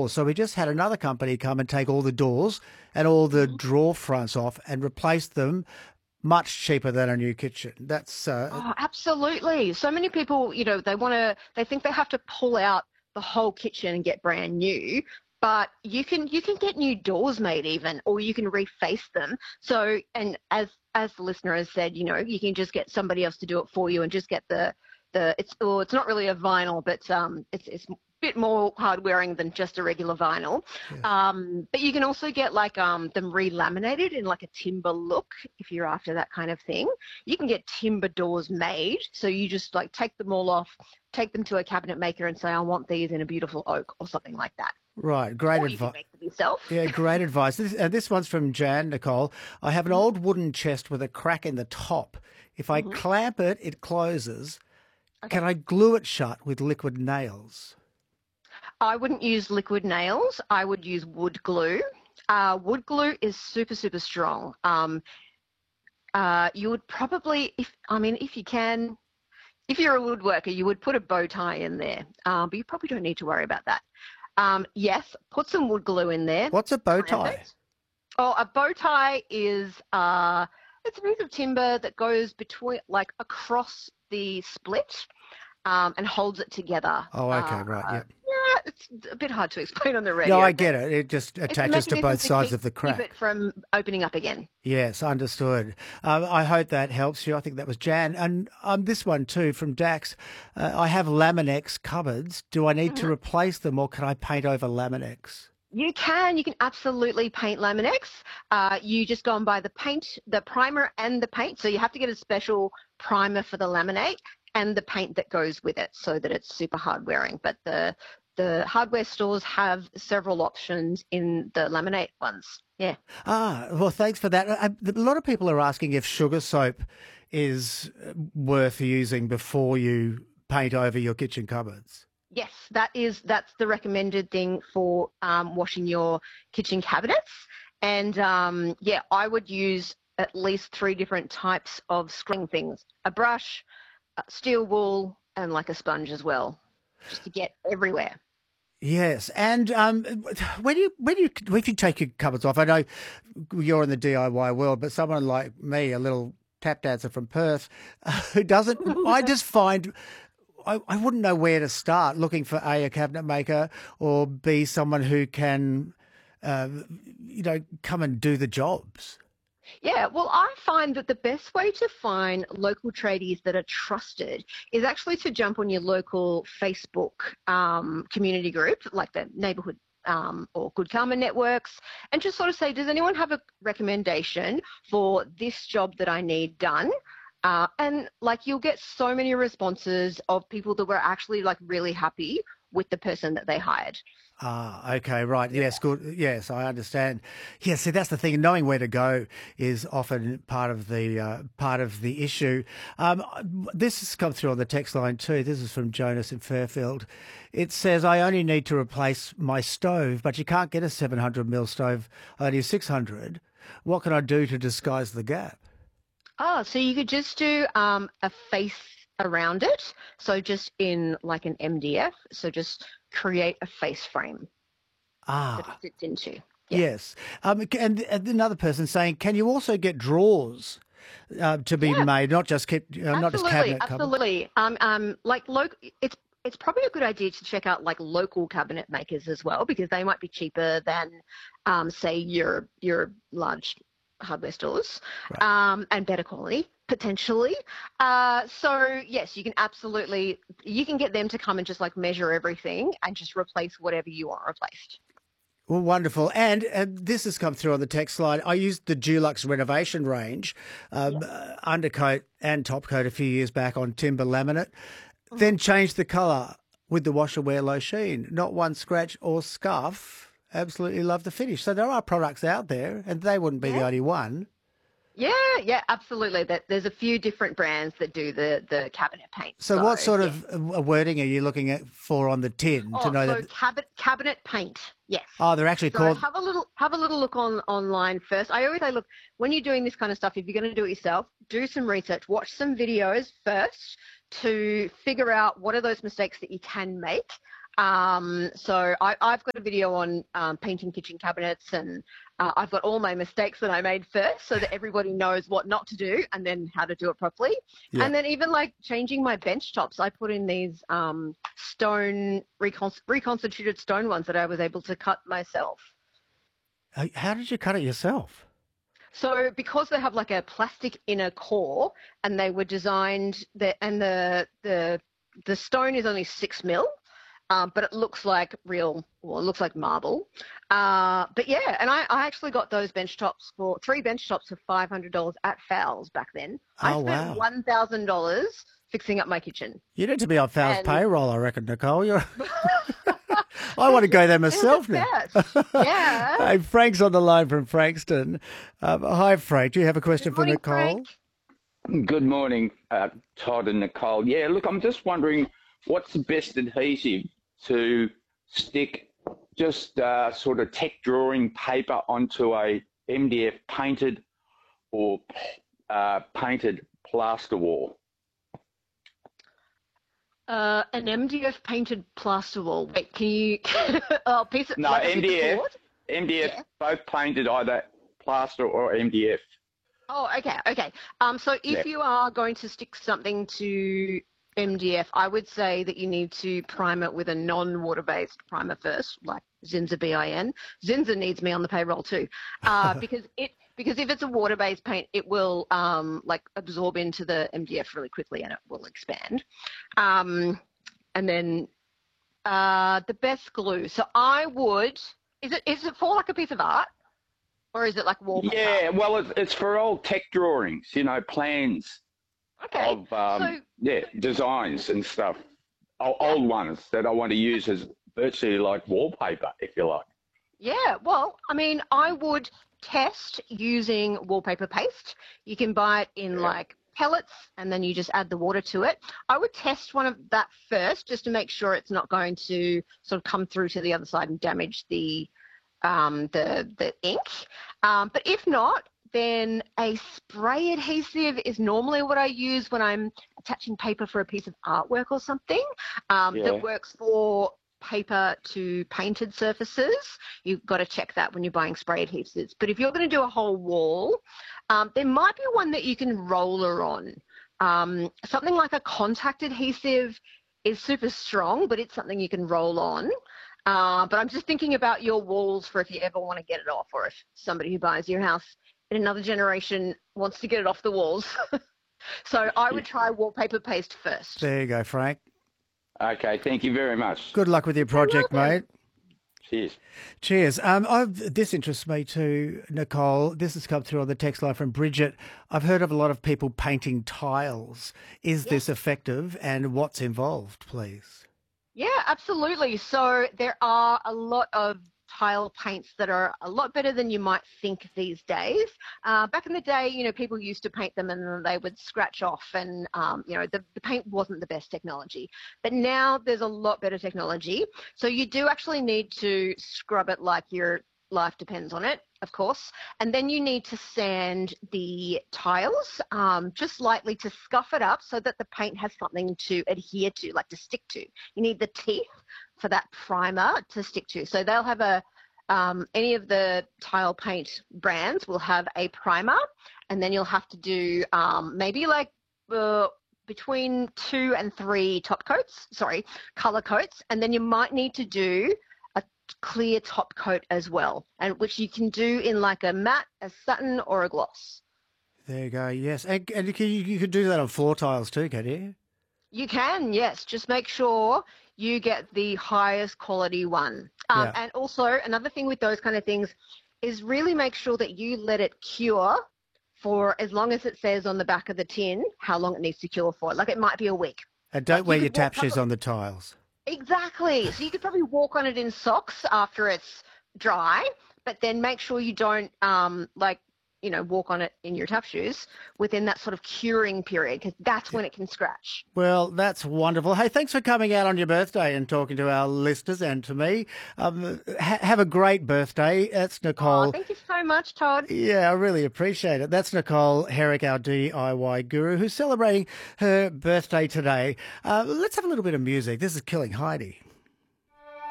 doors. So we just had another company come and take all the doors and all the drawer fronts off and replace them much cheaper than a new kitchen. That's Oh, absolutely. So many people, they think they have to pull out the whole kitchen and get brand new, but you can get new doors made even, or you can reface them. So, and as the listener has said, you can just get somebody else to do it for you and just get it's not really a vinyl, but it's a bit more hard wearing than just a regular vinyl. yeah. But you can also get like them re-laminated in like a timber look if you're after that kind of thing. You can get timber doors made, so you just like take them all off, take them to a cabinet maker and say, I want these in a beautiful oak or something like that. Right, great Or you can advice. make them yourself. Yeah, great advice. This one's from Jan Nicole. I have an old wooden chest with a crack in the top. If I Hmm. clamp it, it closes. Okay. Can I glue it shut with liquid nails? I wouldn't use liquid nails. I would use wood glue. Wood glue is super, super strong. You would probably, if you can, if you're a woodworker, you would put a bow tie in there, but you probably don't need to worry about that. Yes, put some wood glue in there, What's a bow clamp tie? it. Oh, a bow tie is it's a piece of timber that goes between, like across the split, and holds it together. Oh, okay, right, yeah. Yeah, it's a bit hard to explain on the No, radio, I but get it. It just it's a attaches to mechanism both to sides keep of the keep it crack. from opening up again. Yes, understood. I hope that helps you. I think that was Jan. And this one too from Dax. I have Laminex cupboards. Do I need to Mhm. replace them or can I paint over Laminex? You can absolutely paint Laminex. You just go and buy the paint, the primer and the paint. So you have to get a special primer for the laminate and the paint that goes with it so that it's super hard wearing. But the hardware stores have several options in the laminate ones. Yeah. Well, thanks for that. A lot of people are asking if sugar soap is worth using before you paint over your kitchen cupboards. Yes, that's the recommended thing for washing your kitchen cabinets. And yeah, I would use at least three different types of scrubbing things: a brush, steel wool, and like a sponge as well, just to get everywhere. Yes, and when you if you take your cupboards off, I know you're in the DIY world, but someone like me, a little tap dancer from Perth, who doesn't, I just find I wouldn't know where to start looking for a cabinet maker or B someone who can, uh, come and do the jobs. Yeah, well, I find that the best way to find local tradies that are trusted is actually to jump on your local Facebook community group, like the neighborhood or Good Karma networks, and just sort of say, does anyone have a recommendation for this job that I need done? And like you'll get so many responses of people that were actually like really happy with the person that they hired. Okay, right. Yes, good. Yes, I understand. Yes, see, that's the thing. Knowing where to go is often part of the issue. This has come through on the text line too. This is from Jonas in Fairfield. It says, "I only need to replace my stove, but you can't get a 700 mil stove, only 600. What can I do to disguise the gap?" Oh, so you could just do a face around it. So just in like an MDF. So just create a face frame that it Ah, sits into. Yeah. yes. And another person saying, "Can you also get drawers to be Yeah, made, not just absolutely, cabinet cupboards?" absolutely. It's probably a good idea to check out like local cabinet makers as well because they might be cheaper than, say, your large hardware stores, Right. and better quality potentially. So yes, you can get them to come and just like measure everything and just replace whatever you want replaced. Well, wonderful. And this has come through on the text line. I used the Dulux renovation range, Yeah. undercoat and top coat a few years back on timber laminate, Mhm. then changed the colour with the wash and wear low sheen. Not one scratch or scuff. Absolutely love the finish. So there are products out there, and they wouldn't be the Yeah. only one. Yeah, yeah, absolutely. There's a few different brands that do the cabinet paint. So So what sort yeah. of wording are you looking at for on the tin to Oh, know so that? cabinet paint. Yes. Oh, they're actually So called. have a little look online first. I always say, look, when you're doing this kind of stuff, if you're going to do it yourself, do some research, watch some videos first to figure out what are those mistakes that you can make. So I've got a video on painting kitchen cabinets, and I've got all my mistakes that I made first so that everybody knows what not to do and then how to do it properly. Yeah. And then even like changing my bench tops, I put in these stone, reconstituted stone ones that I was able to cut myself. How did you cut it yourself? So because they have like a plastic inner core, and they were designed that, and the stone is only 6 mil, but it looks like well, it looks like marble. But yeah, and I actually got those three bench tops for $500 at Fowles back then. I Oh, spent wow. $1,000 fixing up my kitchen. You need to be on Fowles And payroll, I reckon, Nicole. I want to go there it was myself the now. best. Yeah. Hey, Frank's on the line from Frankston. Hi, Frank. Do you have a question Good for morning, Nicole? Frank. Good morning, Todd and Nicole. Yeah, look, I'm just wondering what's the best adhesive to stick just sort of tech drawing paper onto a MDF painted or painted plaster wall? An MDF painted plaster wall. Wait, can you oh, No, like a piece of MDF, board? MDF, Yeah. both painted either plaster or MDF. Oh, okay. So Yeah, if you are going to stick something to MDF, I would say that you need to prime it with a non-water-based primer first, like Zinza BIN. Zinza needs me on the payroll too, because if it's a water-based paint, it will like absorb into the MDF really quickly and it will expand. And then the best glue. So I would. Is it for like a piece of art, or is it like wallpaper? yeah. Well, it's for old tech drawings, plans Okay. of So designs and stuff. Old ones that I want to use as virtually like wallpaper, if you like. yeah, well, I mean, I would test using wallpaper paste. You can buy it in Yeah. like pellets, and then you just add the water to it. I would test one of that first just to make sure it's not going to sort of come through to the other side and damage the ink. But if not, then a spray adhesive is normally what I use when I'm attaching paper for a piece of artwork or something, Yeah. that works for paper to painted surfaces. You've got to check that when you're buying spray adhesives. But if you're going to do a whole wall, there might be one that you can roller on. Something like a contact adhesive is super strong, but it's something you can roll on. But I'm just thinking about your walls for if you ever want to get it off, or if somebody who buys your house in another generation wants to get it off the walls. So I would try wallpaper paste first. There you go, Frank. Okay, thank you very much. Good luck with your project, welcome. mate. Cheers. Cheers. This interests me too, Nicole. This has come through on the text line from Bridget. I've heard of a lot of people painting tiles. Is this effective, and what's involved, please? Yeah, absolutely. So there are a lot of tile paints that are a lot better than you might think these days. Back in the day, people used to paint them and then they would scratch off, and the paint wasn't the best technology. But now there's a lot better technology. So you do actually need to scrub it like your life depends on it, of course. And then you need to sand the tiles just lightly to scuff it up so that the paint has something to adhere to, like to stick to. You need the teeth for that primer to stick to. So they'll have any of the tile paint brands will have a primer, and then you'll have to do maybe like between 2 and 3 color coats, and then you might need to do a clear top coat as well, and which you can do in like a matte, a satin, or a gloss. There you go. Yes, and you could do that on floor tiles too, can you? You can, yes. Just make sure you get the highest quality one. Yeah. And also, another thing with those kind of things is really make sure that you let it cure for as long as it says on the back of the tin how long it needs to cure for. Like it might be a week. And don't Like wear you your could walk tap shoes on the tiles. Exactly. So you could probably walk on it in socks after it's dry, but then make sure you don't walk on it in your tap shoes within that sort of curing period, because that's when it can scratch. Well, that's wonderful. Hey, thanks for coming out on your birthday and talking to our listeners and to me. Have a great birthday. That's Nicole. Oh, thank you so much, Todd. Yeah, I really appreciate it. That's Nicole Herrick, our DIY guru, who's celebrating her birthday today. Let's have a little bit of music. This is Killing Heidi.